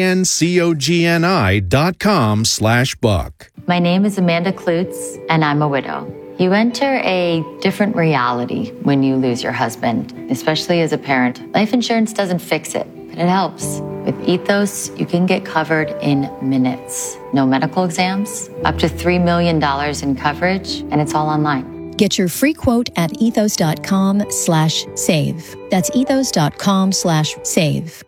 INCOGNI.com/buck. My name is Amanda Klutz, and I'm a widow. You enter a different reality when you lose your husband, especially as a parent. Life insurance doesn't fix it, but it helps. With Ethos, you can get covered in minutes. No medical exams, up to $3 million in coverage, and it's all online. Get your free quote at ethos.com/save. That's ethos.com/save.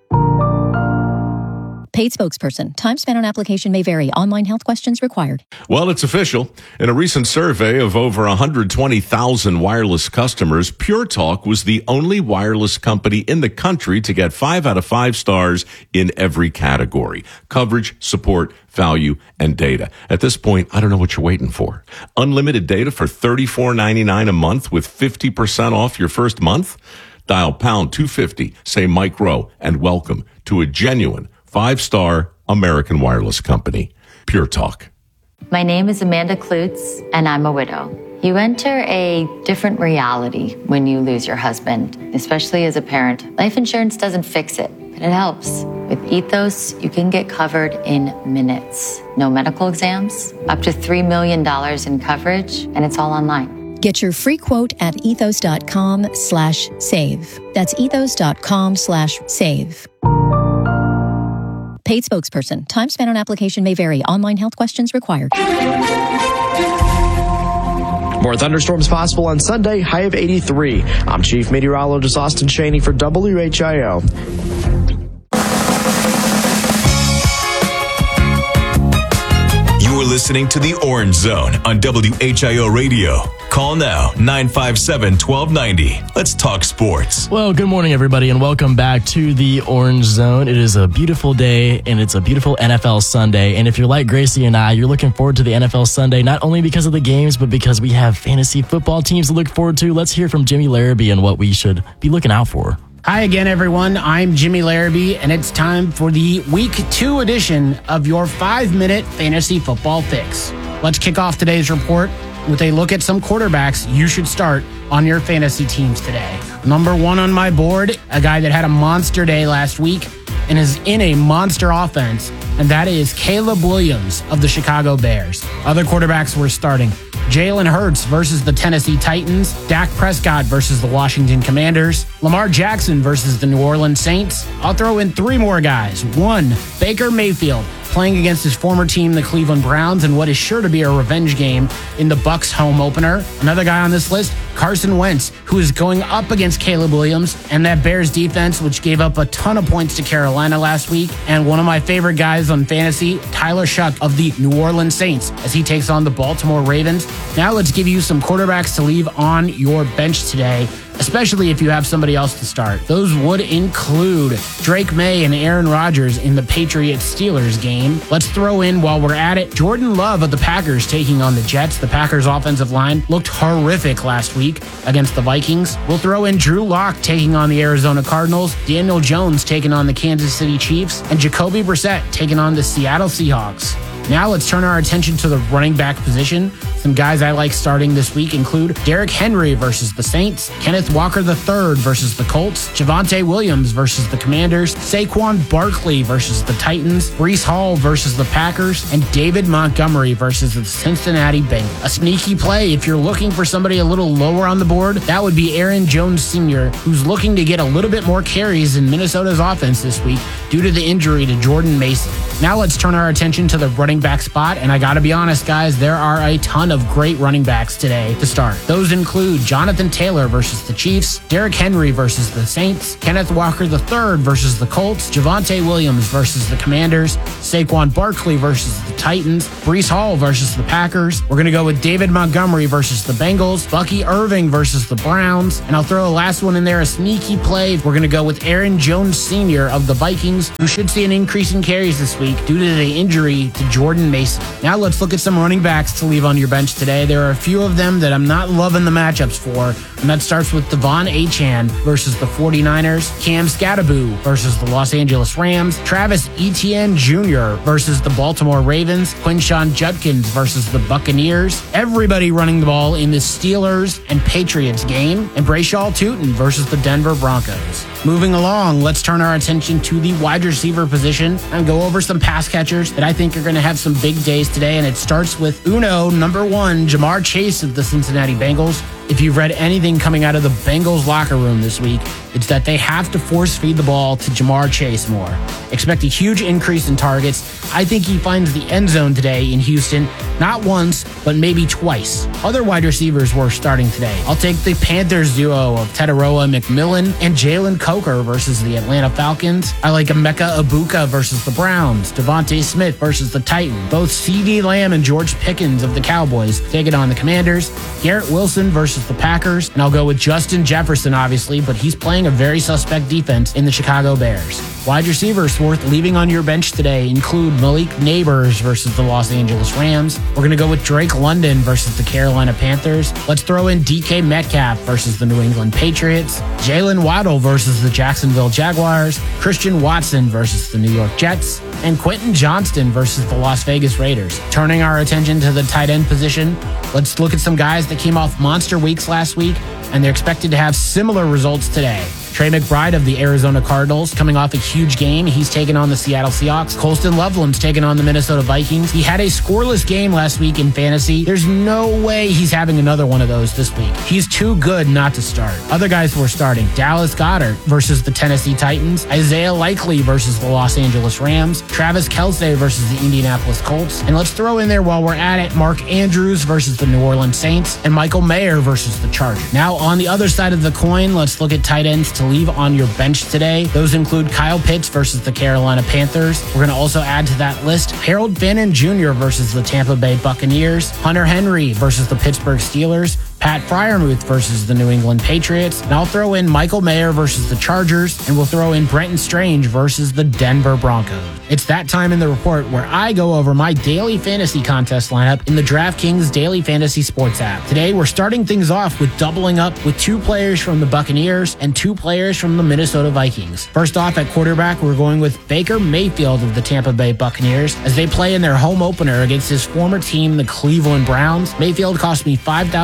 Paid spokesperson. Time spent on application may vary. Online health questions required. Well, it's official. In a recent survey of over 120,000 wireless customers, Pure Talk was the only wireless company in the country to get 5 out of 5 stars in every category: coverage, support, value, and data. At this point, I don't know what you're waiting for. Unlimited data for $34.99 a month with 50% off your first month? Dial pound 250, say Mike Rowe, and welcome to a genuine 5-star American wireless company, Pure Talk. My name is Amanda Klutz, and I'm a widow. You enter a different reality when you lose your husband, especially as a parent. Life insurance doesn't fix it, but it helps. With Ethos, you can get covered in minutes. No medical exams, up to $3 million in coverage, and it's all online. Get your free quote at ethos.com/save. That's ethos.com/save. Paid spokesperson. Time spent on application may vary. Online health questions required. More thunderstorms possible on Sunday, high of 83. I'm Chief Meteorologist Austin Cheney for WHIO. You are listening to The Orange Zone on WHIO Radio. Call now, 957-1290. Let's talk sports. Well, good morning, everybody, and welcome back to The Orange Zone. It is a beautiful day, and it's a beautiful NFL Sunday. And if you're like Gracie and I, you're looking forward to the NFL Sunday, not only because of the games, but because we have fantasy football teams to look forward to. Let's hear from Jimmy Larrabee and what we should be looking out for. Hi again, everyone. I'm Jimmy Larrabee, and it's time for the Week 2 edition of your 5-minute fantasy football fix. Let's kick off today's report with a look at some quarterbacks you should start on your fantasy teams today. Number 1 on my board, a guy that had a monster day last week and is in a monster offense, and that is Caleb Williams of the Chicago Bears. Other quarterbacks we're starting: Jalen Hurts versus the Tennessee Titans, Dak Prescott versus the Washington Commanders, Lamar Jackson versus the New Orleans Saints. I'll throw in 3 more guys. 1, Baker Mayfield, playing against his former team, the Cleveland Browns, in what is sure to be a revenge game in the Bucs home opener. Another guy on this list, Carson Wentz, who is going up against Caleb Williams and that Bears defense, which gave up a ton of points to Carolina last week. And one of my favorite guys on fantasy, Tyler Shuck of the New Orleans Saints, as he takes on the Baltimore Ravens. Now let's give you some quarterbacks to leave on your bench today, especially if you have somebody else to start. Those would include Drake May and Aaron Rodgers in the Patriots-Steelers game. Let's throw in, while we're at it, Jordan Love of the Packers taking on the Jets. The Packers' offensive line looked horrific last week against the Vikings. We'll throw in Drew Lock taking on the Arizona Cardinals, Daniel Jones taking on the Kansas City Chiefs, and Jacoby Brissett taking on the Seattle Seahawks. Now let's turn our attention to the running back position Some guys I like starting this week include Derrick Henry versus the Saints, Kenneth Walker III versus the Colts, Javonte Williams versus the Commanders, Saquon Barkley versus the Titans, Breece Hall versus the Packers, and David Montgomery versus the Cincinnati Bengals. A sneaky play if you're looking for somebody a little lower on the board, that would be Aaron Jones Sr., who's looking to get a little bit more carries in Minnesota's offense this week due to the injury to Jordan Mason. Now let's turn our attention to the running back spot, and I gotta be honest, guys, there are a ton of great running backs today to start. Those include Jonathan Taylor versus the Chiefs, Derrick Henry versus the Saints, Kenneth Walker III versus the Colts, Javonte Williams versus the Commanders, Saquon Barkley versus the Titans, Breece Hall versus the Packers. We're gonna go with David Montgomery versus the Bengals, Bucky Irving versus the Browns, and I'll throw a last one in there, a sneaky play. We're gonna go with Aaron Jones Sr. of the Vikings, who should see an increase in carries this week due to the injury to Jordan Mason. Now let's look at some running backs to leave on your bench today. There are a few of them that I'm not loving the matchups for, and that starts with Devon Achane versus the 49ers, Cam Skattebo versus the Los Angeles Rams, Travis Etienne Jr. versus the Baltimore Ravens, Quinshon Judkins versus the Buccaneers, everybody running the ball in the Steelers and Patriots game, and Brayshaw Tootin versus the Denver Broncos. Moving along, let's turn our attention to the wide receiver position and go over some pass catchers that I think are going to have some big days today, and it starts with number 1, Jamar Chase of the Cincinnati Bengals. If you've read anything coming out of the Bengals locker room this week, it's that they have to force feed the ball to Jamar Chase more. Expect a huge increase in targets. I think he finds the end zone today in Houston, not once, but maybe twice. Other wide receivers were starting today. I'll take the Panthers duo of Teteroa McMillan and Jalen Coker versus the Atlanta Falcons. I like Emeka Egbuka versus the Browns, Devontae Smith versus the Titans, both CeeDee Lamb and George Pickens of the Cowboys taking on the Commanders, Garrett Wilson versus the Packers, and I'll go with Justin Jefferson, obviously, but he's playing a very suspect defense in the Chicago Bears. Wide receivers worth leaving on your bench today include Malik Neighbors versus the Los Angeles Rams. We're going to go with Drake London versus the Carolina Panthers. Let's throw in DK Metcalf versus the New England Patriots, Jalen Waddle versus the Jacksonville Jaguars, Christian Watson versus the New York Jets, and Quentin Johnston versus the Las Vegas Raiders. Turning our attention to the tight end position, let's look at some guys that came off monster weeks last week, and they're expected to have similar results today. Trey McBride of the Arizona Cardinals coming off a huge game. He's taken on the Seattle Seahawks. Colston Loveland's taken on the Minnesota Vikings. He had a scoreless game last week in fantasy. There's no way he's having another one of those this week. He's too good not to start. Other guys who are starting: Dallas Goedert versus the Tennessee Titans, Isaiah Likely versus the Los Angeles Rams, Travis Kelce versus the Indianapolis Colts, and let's throw in there while we're at it, Mark Andrews versus the New Orleans Saints, and Michael Mayer versus the Chargers. Now on the other side of the coin, let's look at tight ends to leave on your bench today. Those include Kyle Pitts versus the Carolina Panthers. We're going to also add to that list Harold Fannin Jr. versus the Tampa Bay Buccaneers, Hunter Henry versus the Pittsburgh Steelers, Pat Freiermuth versus the New England Patriots, and I'll throw in Michael Mayer versus the Chargers, and we'll throw in Brenton Strange versus the Denver Broncos. It's that time in the report where I go over my daily fantasy contest lineup in the DraftKings Daily Fantasy Sports app. Today, we're starting things off with doubling up with 2 players from the Buccaneers and 2 players from the Minnesota Vikings. First off, at quarterback, we're going with Baker Mayfield of the Tampa Bay Buccaneers as they play in their home opener against his former team, the Cleveland Browns. Mayfield cost me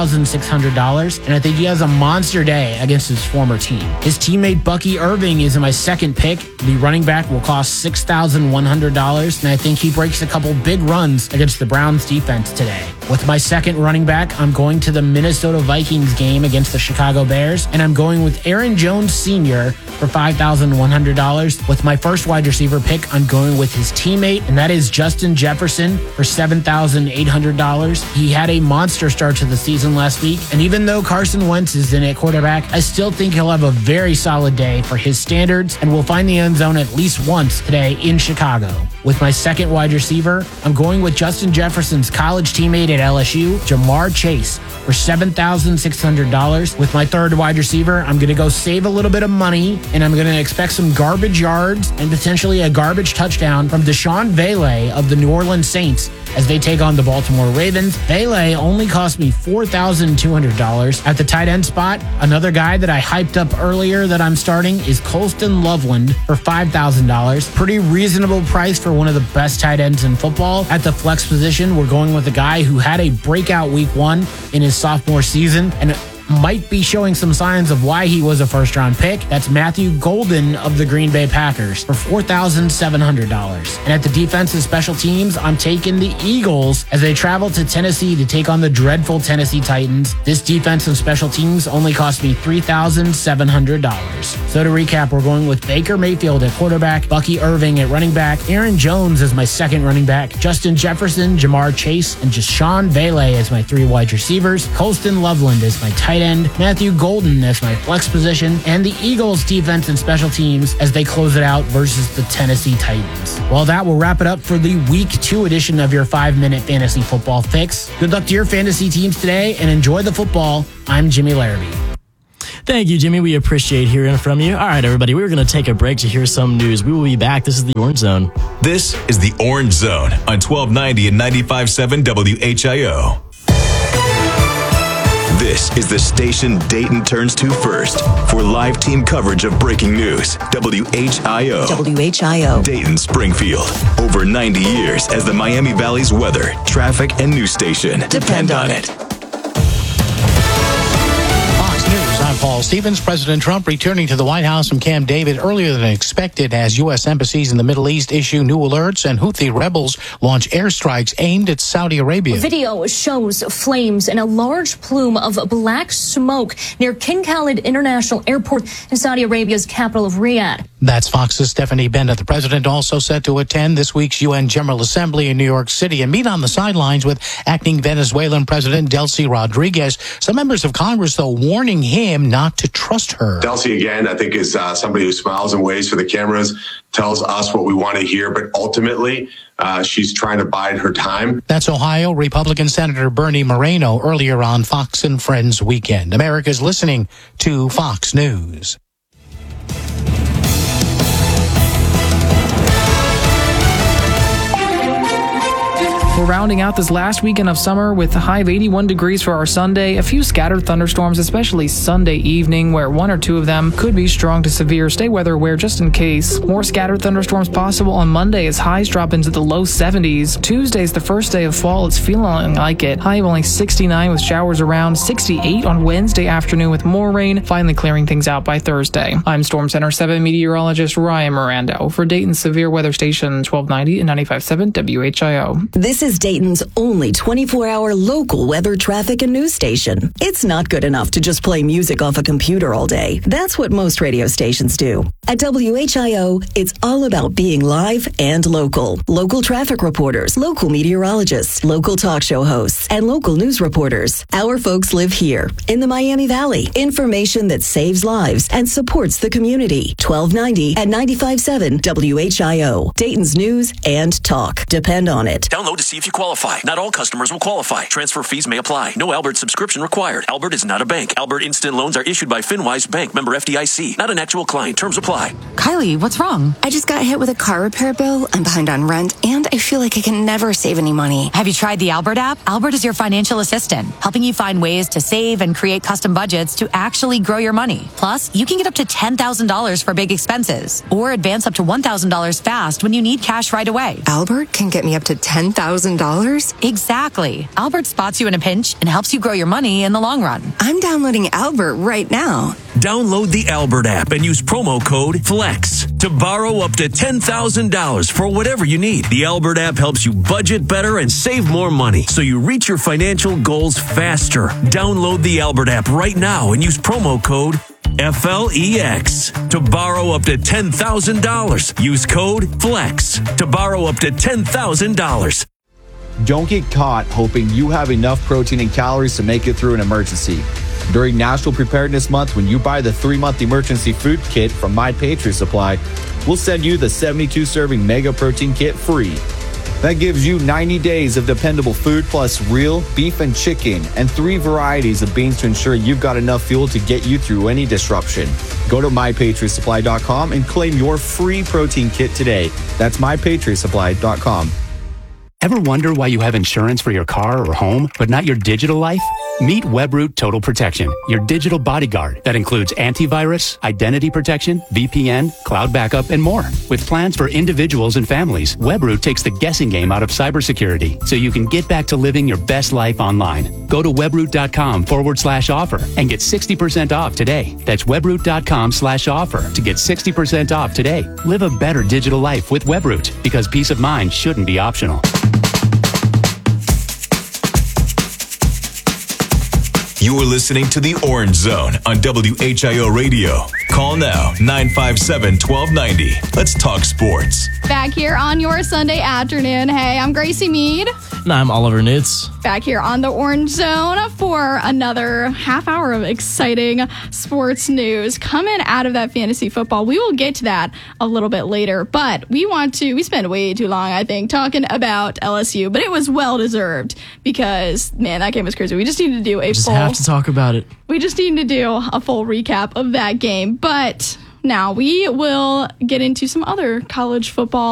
$5,600, and I think he has a monster day against his former team. His teammate Bucky Irving is my second pick. The running back will cost $6,100, and I think he breaks a couple big runs against the Browns defense today. With my second running back, I'm going to the Minnesota Vikings game against the Chicago Bears, and I'm going with Aaron Jones Sr. for $5,100. With my first wide receiver pick, I'm going with his teammate, and that is Justin Jefferson for $7,800. He had a monster start to the season last week, and even though Carson Wentz is in at quarterback, I still think he'll have a very solid day for his standards and will find the end zone at least once today in Chicago. With my second wide receiver, I'm going with Justin Jefferson's college teammate at LSU, Jamar Chase, for $7,600. With my third wide receiver, I'm going to go save a little bit of money, and I'm going to expect some garbage yards and potentially a garbage touchdown from Deshaun Vele of the New Orleans Saints as they take on the Baltimore Ravens. Vele only cost me $4,200. At the tight end spot, another guy that I hyped up earlier that I'm starting is Colston Loveland for $5,000. Pretty reasonable price for one of the best tight ends in football. At the flex position, we're going with a guy who had a breakout week 1 in his sophomore season and might be showing some signs of why he was a first-round pick. That's Matthew Golden of the Green Bay Packers for $4,700. And at the defense and special teams, I'm taking the Eagles as they travel to Tennessee to take on the dreadful Tennessee Titans. This defense and special teams only cost me $3,700. So to recap, we're going with Baker Mayfield at quarterback, Bucky Irving at running back, Aaron Jones as my second running back, Justin Jefferson, Jamar Chase, and Deshaun Vele as my 3 wide receivers, Colston Loveland as my tight end, Matthew Golden as my flex position, and the Eagles defense and special teams as they close it out versus the Tennessee Titans. Well, that will wrap it up for the Week 2 edition of your 5-minute fantasy football fix. Good luck to your fantasy teams today and enjoy the football. I'm Jimmy Larrabee. Thank you, Jimmy. We appreciate hearing from you. All right, everybody, we're going to take a break to hear some news. We will be back. This is the Orange Zone. This is the Orange Zone on 1290 and 95.7 WHIO. This is the station Dayton turns to first for live team coverage of breaking news. WHIO. WHIO. Dayton, Springfield. Over 90 years as the Miami Valley's weather, traffic, and news station. Depend on it. I'm Paul Stevens. President Trump returning to the White House from Camp David earlier than expected as U.S. embassies in the Middle East issue new alerts and Houthi rebels launch airstrikes aimed at Saudi Arabia. Video shows flames and a large plume of black smoke near King Khalid International Airport in Saudi Arabia's capital of Riyadh. That's Fox's Stephanie Bennett. The president also set to attend this week's UN General Assembly in New York City and meet on the sidelines with acting Venezuelan President Delcy Rodriguez. Some members of Congress, though, warning him not to trust her. Delcy, again, I think is somebody who smiles and waves for the cameras, tells us what we want to hear, but ultimately she's trying to bide her time. That's Ohio Republican Senator Bernie Moreno earlier on Fox and Friends Weekend. America's listening to Fox News. We're rounding out this last weekend of summer with a high of 81 degrees for our Sunday. A few scattered thunderstorms, especially Sunday evening, where 1 or 2 of them could be strong to severe. Stay weather aware just in case. More scattered thunderstorms possible on Monday as highs drop into the low 70s. Tuesday's the first day of fall. It's feeling like it. High of only 69 with showers around. 68 on Wednesday afternoon with more rain, finally clearing things out by Thursday. I'm Storm Center 7 meteorologist Ryan Miranda for Dayton's Severe Weather Station 1290 and 95.7 WHIO. This is Dayton's only 24-hour local weather, traffic, and news station. It's not good enough to just play music off a computer all day. That's what most radio stations do. At WHIO, it's all about being live and local. Local traffic reporters, local meteorologists, local talk show hosts, and local news reporters. Our folks live here in the Miami Valley. Information that saves lives and supports the community. 1290 and 95.7 WHIO. Dayton's news and talk. Depend on it. Download to see if you qualify. Not all customers will qualify. Transfer fees may apply. No Albert subscription required. Albert is not a bank. Albert Instant Loans are issued by FinWise Bank, member FDIC. Not an actual client. Terms apply. Kylie, what's wrong? I just got hit with a car repair bill. I'm behind on rent, and I feel like I can never save any money. Have you tried the Albert app? Albert is your financial assistant, helping you find ways to save and create custom budgets to actually grow your money. Plus, you can get up to $10,000 for big expenses, or advance up to $1,000 fast when you need cash right away. Albert can get me up to $10,000? Exactly. Albert spots you in a pinch and helps you grow your money in the long run. I'm downloading Albert right now. Download the Albert app and use promo code FLEX to borrow up to $10,000 for whatever you need. The Albert app helps you budget better and save more money so you reach your financial goals faster. Download the Albert app right now and use promo code FLEX to borrow up to $10,000. Use code FLEX to borrow up to $10,000. Don't get caught hoping you have enough protein and calories to make it through an emergency. During National Preparedness Month, when you buy the 3-month emergency food kit from My Patriot Supply, we'll send you the 72-serving Mega Protein Kit free. That gives you 90 days of dependable food plus real beef and chicken and 3 varieties of beans to ensure you've got enough fuel to get you through any disruption. Go to MyPatriotSupply.com and claim your free protein kit today. That's MyPatriotSupply.com. Ever wonder why you have insurance for your car or home, but not your digital life? Meet Webroot Total Protection, your digital bodyguard that includes antivirus, identity protection, VPN, cloud backup, and more. With plans for individuals and families, Webroot takes the guessing game out of cybersecurity so you can get back to living your best life online. Go to webroot.com/offer and get 60% off today. That's webroot.com/offer to get 60% off today. Live a better digital life with Webroot because peace of mind shouldn't be optional. You are listening to The Orange Zone on WHIO Radio. Call now, 957-1290. Let's talk sports. Back here on your Sunday afternoon. Hey, I'm Gracie Mead. And I'm Oliver Nitz. Back here on the Orange Zone for another half hour of exciting sports news coming out of that fantasy football. We will get to that a little bit later, but we spent way too long, I think, talking about LSU, but it was well deserved because, man, that game was crazy. We just need to do a full... have to talk about it. We just need to do a full recap of that game, but now we will get into some other college football